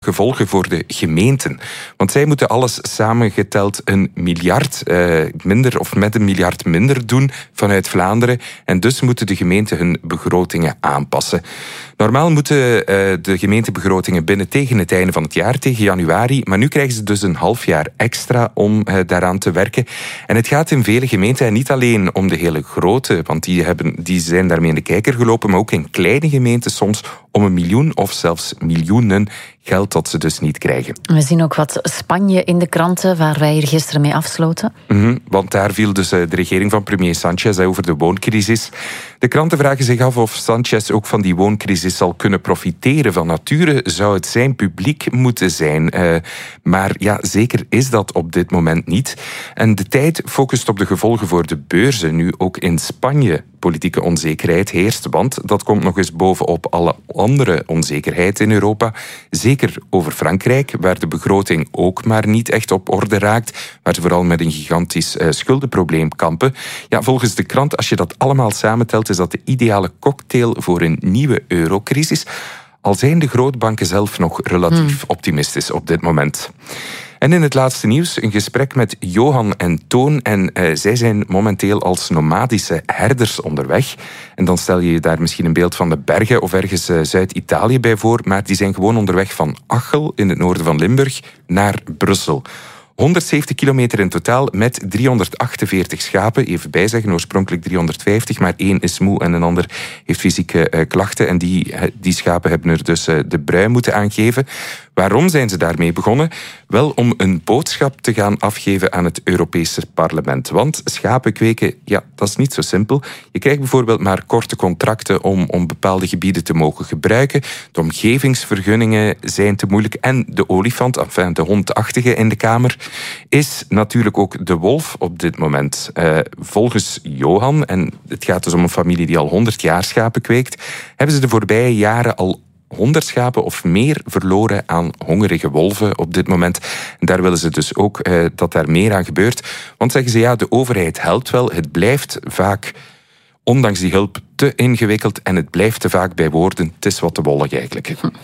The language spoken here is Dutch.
gevolgen voor de gemeenten. Want zij moeten alles samengeteld 1 miljard minder of met 1 miljard minder doen vanuit Vlaanderen. En dus moeten de gemeenten hun begrotingen aanpassen. Normaal moeten de gemeentebegrotingen binnen tegen het einde van het jaar, tegen januari. Maar nu krijgen ze dus een half jaar extra om daaraan te werken. En het gaat in vele gemeenten, en niet alleen om de hele grote, want die zijn daarmee in de kijker gelopen, maar ook in kleine gemeenten soms om 1 miljoen of zelfs miljoenen geld dat ze dus niet krijgen. We zien ook wat Spanje in de kranten, waar wij hier gisteren mee afsloten. Want daar viel dus de regering van premier Sanchez over de wooncrisis. De kranten vragen zich af of Sanchez ook van die wooncrisis zal kunnen profiteren. Van nature zou het zijn publiek moeten zijn. Maar ja, zeker is dat op dit moment niet. En de tijd focust op de gevolgen voor de beurzen. Nu ook in Spanje politieke onzekerheid heerst, want dat komt nog eens bovenop alle andere onzekerheid in Europa. Zeker over Frankrijk, waar de begroting ook maar niet echt op orde raakt, waar ze vooral met een gigantisch schuldenprobleem kampen. Ja, volgens de krant, als je dat allemaal samentelt, is dat de ideale cocktail voor een nieuwe eurocrisis. Al zijn de grootbanken zelf nog relatief optimistisch op dit moment. En in het laatste nieuws een gesprek met Johan en Toon. En zij zijn momenteel als nomadische herders onderweg. En dan stel je je daar misschien een beeld van de bergen of ergens Zuid-Italië bij voor. Maar die zijn gewoon onderweg van Achel in het noorden van Limburg naar Brussel. 170 kilometer in totaal met 348 schapen. Even bijzeggen, oorspronkelijk 350, maar 1 is moe en een ander heeft fysieke klachten. En die schapen hebben er dus de brui moeten aangeven. Waarom zijn ze daarmee begonnen? Wel om een boodschap te gaan afgeven aan het Europese parlement. Want schapen kweken, ja, dat is niet zo simpel. Je krijgt bijvoorbeeld maar korte contracten om bepaalde gebieden te mogen gebruiken. De omgevingsvergunningen zijn te moeilijk. En de olifant, enfin de hondachtige in de Kamer, is natuurlijk ook de wolf op dit moment. Volgens Johan, en het gaat dus om een familie die al 100 jaar schapen kweekt, hebben ze de voorbije jaren al 100 schapen of meer verloren aan hongerige wolven op dit moment. En daar willen ze dus ook dat daar meer aan gebeurt. Want zeggen ze, ja, de overheid helpt wel. Het blijft vaak, ondanks die hulp, te ingewikkeld en het blijft te vaak bij woorden. Het is wat te wollig eigenlijk.